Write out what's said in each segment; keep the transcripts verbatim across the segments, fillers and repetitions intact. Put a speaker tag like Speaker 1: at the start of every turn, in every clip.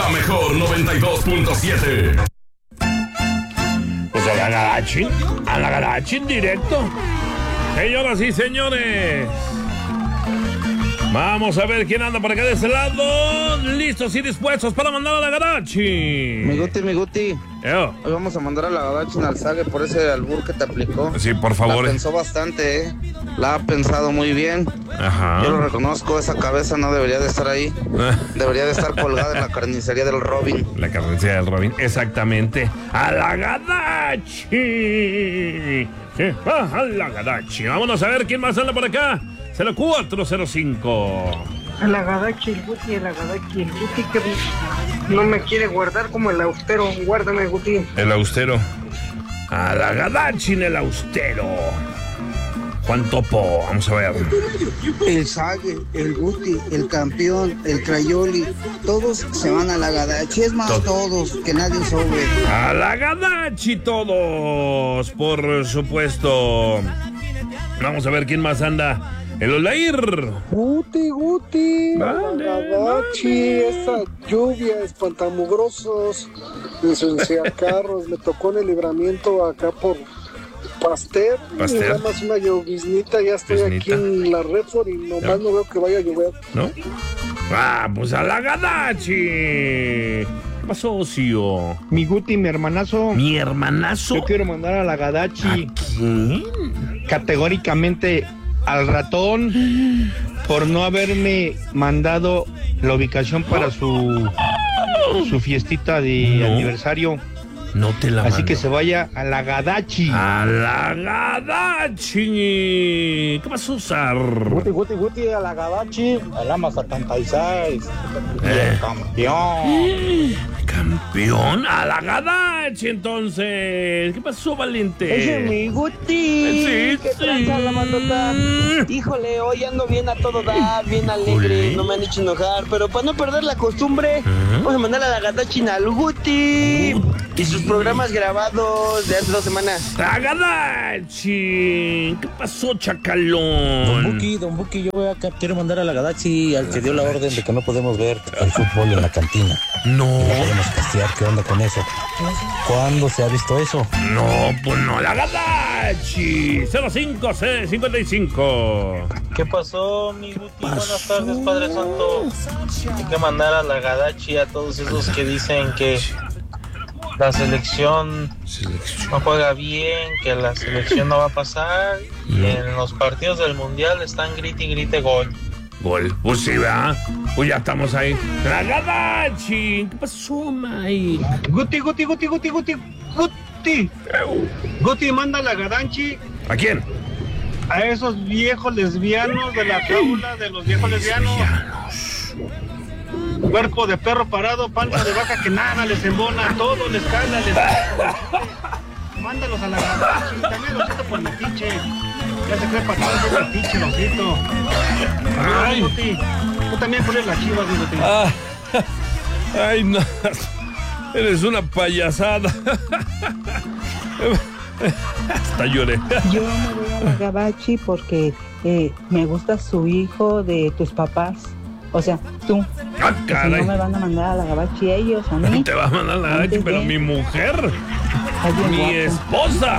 Speaker 1: La mejor noventa y dos punto siete.
Speaker 2: Pues a la Gadachi, a la Gadachi en directo. Señoras y señores, vamos a ver quién anda por acá de ese lado. Listos y dispuestos para mandar a la Gadachi.
Speaker 3: Mi Guti, mi Guti.
Speaker 2: Yo.
Speaker 3: Hoy vamos a mandar a la Gadachi en Alzague por ese albur que te aplicó.
Speaker 2: Sí, por favor.
Speaker 3: La pensó bastante, ¿eh? La ha pensado muy bien.
Speaker 2: Ajá.
Speaker 3: Yo lo reconozco, esa cabeza no debería de estar ahí. Debería de estar colgada en la carnicería del Robin.
Speaker 2: La carnicería del Robin, exactamente. ¡A la Gadachi! Sí, a la Gadachi. Vámonos a ver quién más anda por acá. cero cuatro cero cinco.
Speaker 4: A la Gadachi, el Guti, a la Gadachi, el Guti que no me quiere guardar como el austero. Guárdame, Guti.
Speaker 2: El austero. A la Gadachi en el austero. Juan Topo, vamos a ver.
Speaker 5: El Sague, el Guti, el campeón, el Crayoli, todos se van a la Gadachi. Es más, todos, que nadie sobre.
Speaker 2: A la Gadachi todos, por supuesto. Vamos a ver quién más anda. El Olair.
Speaker 6: Guti, Guti.
Speaker 2: Vale,
Speaker 6: la Gadachi,
Speaker 2: vale.
Speaker 6: esa lluvia, espantamugrosos, carros. Me tocó en el libramiento acá por Pasteur.
Speaker 2: Pasteur.
Speaker 6: Y nada más una lloviznita, ya estoy
Speaker 2: Lloviznita.
Speaker 6: aquí en la Redford y nomás
Speaker 2: Ya.
Speaker 6: no veo que vaya a llover.
Speaker 2: ¿No? Ah, pues a la Gadachi. ¿Qué pasó, Ocio?
Speaker 7: Mi Guti, mi hermanazo.
Speaker 2: Mi hermanazo.
Speaker 7: Yo quiero mandar a la Gadachi.
Speaker 2: ¿Quién?
Speaker 7: Categóricamente al ratón por no haberme mandado la ubicación para su su fiestita de
Speaker 2: No.
Speaker 7: aniversario.
Speaker 2: No te la
Speaker 7: Así
Speaker 2: mando.
Speaker 7: que se vaya a la Gadachi.
Speaker 2: A la Gadachi. ¿Qué pasó, Sar?
Speaker 8: Guti, Guti, Guti, a la Gadachi, el AMA setenta y seis,
Speaker 2: Eh.
Speaker 8: el campeón.
Speaker 2: Campeón, a la Gadachi, entonces. ¿Qué pasó, Valente?
Speaker 9: Ese es mi Guti.
Speaker 2: Sí,
Speaker 9: ¿Qué
Speaker 2: sí.
Speaker 9: tranza la mandota? Híjole, hoy ando bien a todo dar, bien alegre,
Speaker 2: Ule.
Speaker 9: no me han hecho enojar, pero para no perder la costumbre, vamos a mandar a la Gadachi al Guti y sus programas grabados de hace dos semanas.
Speaker 2: ¡La Gadachi! ¿Qué pasó,
Speaker 10: Don
Speaker 2: chacalón?
Speaker 10: Buki, Don Buki, yo voy a, quiero mandar a la Gadachi al que dio la orden de que no podemos ver el fútbol en la cantina.
Speaker 2: No,
Speaker 10: No podemos castear, ¿qué onda con eso? ¿Cuándo se ha visto eso?
Speaker 2: no, pues no, la Gadachi. cero cinco cincuenta y cinco.
Speaker 11: ¿Qué pasó, mi Guti? Buenas tardes, Padre Santo. Hay que mandar a la Gadachi a todos esos que dicen que la selección no juega bien, que la selección no va a pasar y en los partidos del Mundial están grite y grite gol.
Speaker 2: Gol, pues sí, ¿verdad? Pues ya estamos ahí. ¡La Gadachi! ¿Qué pasó, Mike?
Speaker 4: Guti, Guti, Guti, Guti, Guti, Guti. Guti, manda a la Gadachi
Speaker 2: ¿A quién?
Speaker 4: a esos viejos lesbianos de la jaula de los viejos lesbianos. Cuerpo de perro parado, panza de vaca que nada les embona, todo les cala, les mándalos a la Gadachi, también lo siento por metiche. Ya se cree patrón de metiche, lo siento. Ay, Guti, tú también pones la chiva, Guti.
Speaker 2: Ah, ay, no. Eres una payasada. Hasta lloré.
Speaker 12: Yo me voy a la Gadachi porque eh, me gusta su hijo de tus papás. O sea, tú.
Speaker 2: Ah,
Speaker 12: Si
Speaker 2: caray.
Speaker 12: no me van a mandar a la Gadachi ellos, a mí.
Speaker 2: Te va a mandar la Gadachi, pero mi mujer,
Speaker 12: Está bien
Speaker 2: mi
Speaker 12: guapo.
Speaker 2: esposa.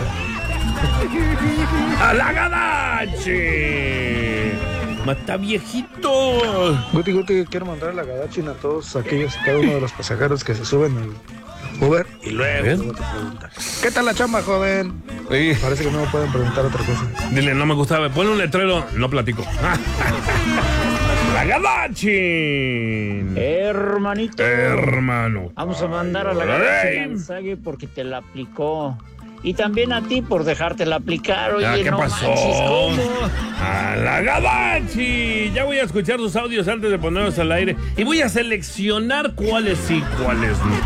Speaker 2: ¡A la Gadachi! ¡Mata viejito!
Speaker 6: Guti, Guti, quiero mandar a la Gadachi a todos aquellos, cada uno de los pasajeros que se suben al Uber y luego
Speaker 2: ¿Eh?
Speaker 6: te preguntan, ¿qué tal la chamba, joven?
Speaker 2: Sí.
Speaker 6: Parece que no me pueden preguntar otra cosa.
Speaker 2: Dile, no me gustaba. Ponle un letrero, no platico. ¡La Gadachi!
Speaker 13: Hermanito.
Speaker 2: Hermano.
Speaker 13: Vamos a mandar a la
Speaker 2: Ey.
Speaker 13: Gadachi al Sague porque te la aplicó. Y también a ti por dejártela aplicar. Oye,
Speaker 2: Ah, ¿qué
Speaker 13: no
Speaker 2: pasó?
Speaker 13: manches, ¿cómo?
Speaker 2: ¡A la Gadachi! Ya voy a escuchar sus audios antes de ponerlos al aire. Y voy a seleccionar cuáles sí, cuáles no.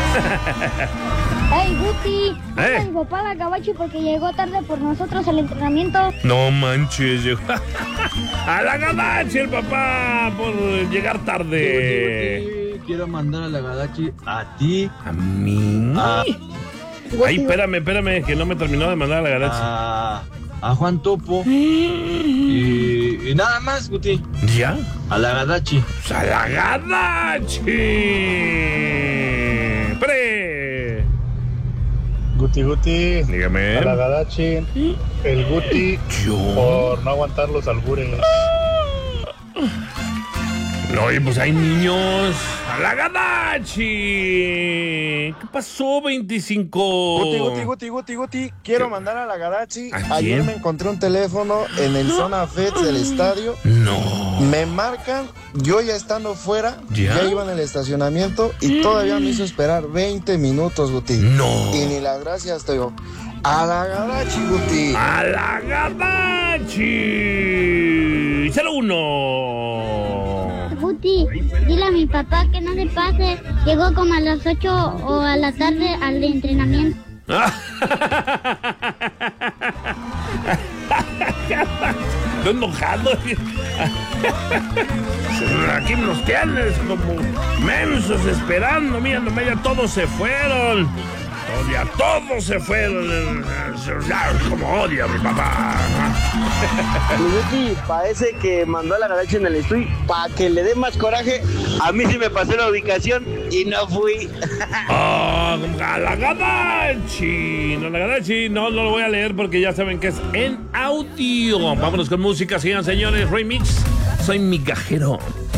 Speaker 14: ¡Ey, Guti!
Speaker 2: ¿Eh?
Speaker 14: ¿Eh? Mi papá a la Gabachi porque llegó tarde por nosotros al entrenamiento.
Speaker 2: No manches, llegó. ¡A la Gadachi el papá! Por llegar tarde.
Speaker 15: Quiero mandar a la Gadachi a ti.
Speaker 2: ¿A mí?
Speaker 15: A,
Speaker 2: Ay, espérame, espérame, que no me terminó de mandar a la Gadachi.
Speaker 15: a a Juan Topo y, y nada más, Guti.
Speaker 2: ¿Ya?
Speaker 15: A la Gadachi.
Speaker 2: A la Gadachi. ¡Pre!
Speaker 16: Guti, Guti.
Speaker 2: Dígame.
Speaker 16: A la Gadachi. El Guti.
Speaker 2: Yo.
Speaker 16: Por no aguantar los albures.
Speaker 2: No, oye, pues hay niños. ¡A la Gadachi! ¿Qué pasó, veinticinco?
Speaker 17: Guti, Guti, Guti, Guti, Guti. Quiero mandar a la Gadachi.
Speaker 2: ¿A
Speaker 17: Ayer
Speaker 2: quién?
Speaker 17: me encontré un teléfono en el Zona Feds del estadio.
Speaker 2: No.
Speaker 17: Me marcan, yo ya estando fuera,
Speaker 2: ¿Ya?
Speaker 17: ya iba en el estacionamiento y todavía me hizo esperar veinte minutos, Guti.
Speaker 2: No.
Speaker 17: Y ni las gracias te digo. A la Gadachi, Guti.
Speaker 2: ¡A la Gadachi! cero uno.
Speaker 14: Guti, dile a mi papá que no le pase. Llegó como a las ocho o a la tarde al entrenamiento.
Speaker 2: Estoy enojado. Aquí nos tienes como mensos esperando. Mira, nomás ya todos se fueron. Ya todos se fueron. Como odia a mi papá.
Speaker 9: Guti, parece que mandó a la Gadachi en el estudio para que le dé más coraje. A mí sí me pasó la ubicación y no fui.
Speaker 2: Oh, a la Gadachi. No, la Gadachi no, no lo voy a leer porque ya saben que es en audio. Vámonos con música, sigan señores. Remix. Soy migajero.